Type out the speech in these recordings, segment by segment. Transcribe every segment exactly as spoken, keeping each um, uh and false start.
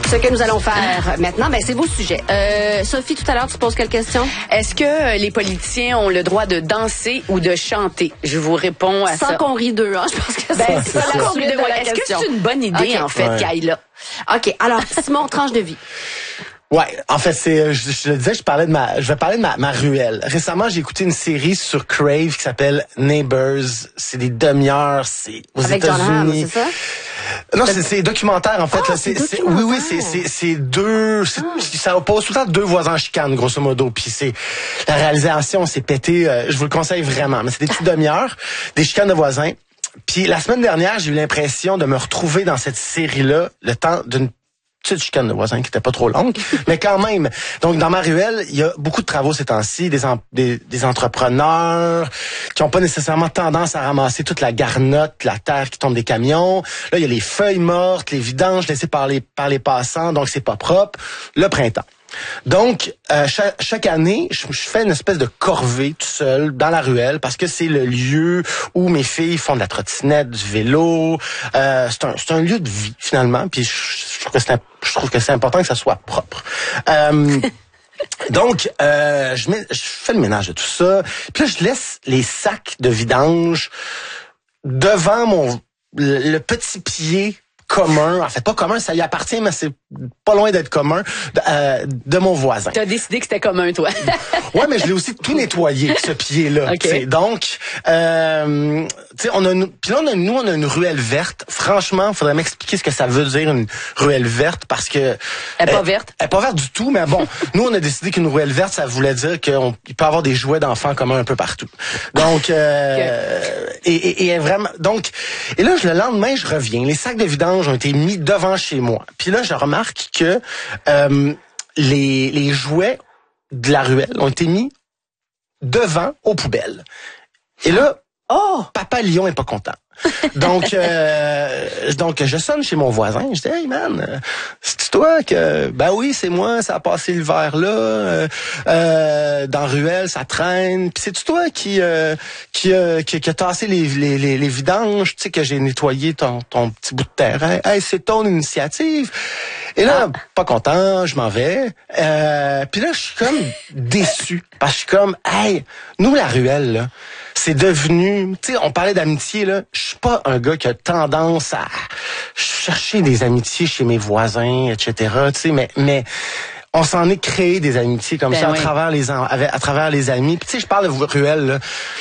Ce que nous allons faire maintenant, ben c'est vos sujets. Euh, Sophie, tout à l'heure, tu poses quelle question? Est-ce que les politiciens ont le droit de danser ou de chanter? Je vous réponds à Sans ça. Sans qu'on rie d'eux, hein, je pense que ben, c'est ça la suite de la Est-ce question. que c'est une bonne idée, okay. en fait, ouais. qu'elle aille là? OK, alors, Simon, tranche de vie. Ouais, en fait, c'est, je, je le disais, je parlais de ma, je vais parler de ma, ma ruelle. Récemment, j'ai écouté une série sur Crave qui s'appelle Neighbors. C'est des demi-heures, c'est aux Avec John Hamm, États-Unis. c'est ça? Non, c'est, c'est documentaire, en fait. Ah, là, c'est c'est, c'est, oui, oui, c'est, c'est, c'est deux, c'est, ah. ça oppose tout le temps deux voisins en chicane, grosso modo. Puis c'est, la réalisation, c'est pété, euh, je vous le conseille vraiment. Mais c'est des petites demi-heures, des chicanes de voisins. Puis la semaine dernière, j'ai eu l'impression de me retrouver dans cette série-là, le temps d'une petite chicane de voisins qui était pas trop longue, mais quand même. Donc, dans ma ruelle, il y a beaucoup de travaux ces temps-ci, des, en, des, des entrepreneurs qui ont pas nécessairement tendance à ramasser toute la garnotte, la terre qui tombe des camions. Là, il y a les feuilles mortes, les vidanges laissées par les, par les passants, donc c'est pas propre. Le printemps. Donc, euh, chaque, chaque année, je, je fais une espèce de corvée tout seul dans la ruelle parce que c'est le lieu où mes filles font de la trottinette, du vélo. Euh, c'est un, c'est un lieu de vie finalement. Puis je, je trouve que c'est, je trouve que c'est important que ça soit propre. Euh, Donc, euh, je, mets, je fais le ménage de tout ça. Puis là, je laisse les sacs de vidange devant mon le, le petit pied commun, en fait pas commun, ça y appartient, mais c'est pas loin d'être commun, de, euh, de mon voisin. T'as décidé que c'était commun, toi. Ouais, mais je l'ai aussi tout nettoyé, ce pied-là. Okay. Donc, euh, tu sais, on a, une, puis là, on a, nous, on a une ruelle verte. Franchement, faudrait m'expliquer ce que ça veut dire une ruelle verte, parce que elle est pas verte. Elle est pas verte du tout, mais bon, nous, on a décidé qu'une ruelle verte, ça voulait dire qu'il peut y avoir des jouets d'enfants communs un peu partout. Donc, euh, okay. et, et, et vraiment, donc, et là, le lendemain, je reviens. Les sacs de vidange ont été mis devant chez moi. Puis là, je remarque que euh, les, les jouets de la ruelle ont été mis devant aux poubelles. Et là, oh, Papa Lion est pas content. Donc, euh, donc je sonne chez mon voisin. Je dis, hey man, c'est toi que, ben oui, c'est moi. Ça a passé l'hiver là, euh, euh, dans ruelle, ça traîne. Puis c'est toi qui, euh, qui, euh, qui, qui a tassé les, les, les, les vidanges, tu sais que j'ai nettoyé ton, ton petit bout de terrain. Hey, c'est ton initiative. Et là, ah. pas content, je m'en vais. Euh, puis là, je suis comme déçu parce que je suis comme, hey, nous la ruelle là. C'est devenu, tu sais, on parlait d'amitié, là. Je suis pas un gars qui a tendance à chercher des amitiés chez mes voisins, et cetera. Tu sais, mais, mais on s'en est créé des amitiés comme ben ça oui. à travers les, à, à travers les amis. Puis tu sais, je parle de ruelle, là.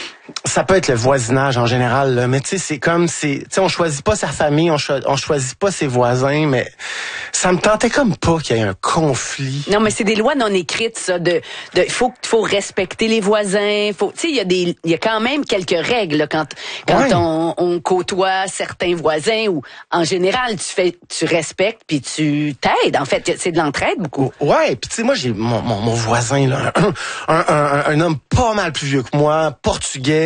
Ça peut être le voisinage en général, là, mais tu sais, c'est comme, c'est, tu sais, on choisit pas sa famille, on, cho- on choisit pas ses voisins, mais ça me tentait comme pas qu'il y ait un conflit. Non, mais c'est des lois non écrites, ça, de, de, faut, faut respecter les voisins, faut, tu sais, il y a des, il y a quand même quelques règles, là, quand, quand ouais. on, on côtoie certains voisins ou, en général, tu fais, tu respectes puis tu t'aides, en fait, c'est de l'entraide beaucoup. Ouais, puis tu sais, moi, j'ai mon, mon, mon voisin, là, un, un, un, un homme pas mal plus vieux que moi, portugais.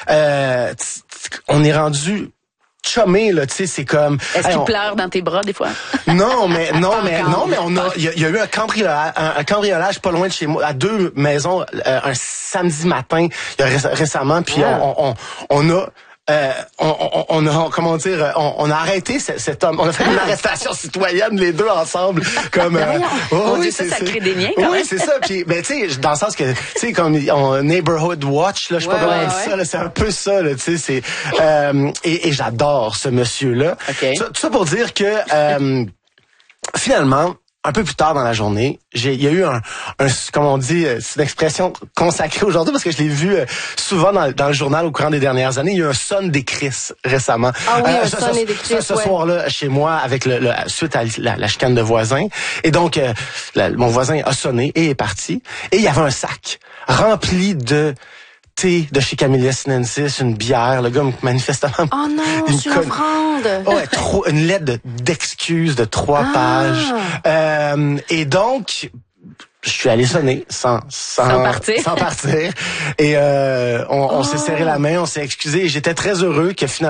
Euh, on est rendu chumé là, tu sais, c'est comme. Est-ce hey, qu'il on... pleure dans tes bras des fois? Non, mais non, mais non, mais on a, il y, y a eu un cambriolage, un, un cambriolage pas loin de chez moi, à deux maisons, euh, un samedi matin, il y a ré- récemment, puis yeah. on, on, on a. Euh, on, on, on a, comment dire, on, on a arrêté cet, cet homme. On a fait une arrestation citoyenne les deux ensemble, comme. Euh, oh, oui, ça, ça crée des liens. Quand oui, même. c'est ça. Puis, ben, tu sais, dans le sens que, tu sais, comme on, neighborhood watch, là, je sais ouais, pas comment ouais, on dit ouais. ça, là, c'est un peu ça, là, tu sais, c'est. Euh, et, et j'adore ce monsieur-là. Okay. Tout, tout ça pour dire que euh, finalement. Un peu plus tard dans la journée, j'ai, il y a eu un, un, comme on dit, c'est une expression consacrée aujourd'hui parce que je l'ai vu souvent dans, dans le journal au courant des dernières années. Il y a eu un son des Chris récemment. Ah oui, euh, un ce, son ce, des Chris, ce, ce ouais. soir-là, chez moi, avec le, le suite à la, la chicane de voisins. Et donc, euh, la, mon voisin a sonné et est parti. Et il y avait un sac rempli de thé de chez Camellia Sinensis, une bière, le gars manifestement. Oh non, une, une offrande. Oh, ouais, trop, une lettre de, d'excuses de trois ah. pages. Euh, et donc, je suis allé sonner sans sans, sans partir. Sans partir. Et euh, on, oh. on s'est serré la main, on s'est excusé. Et j'étais très heureux que finalement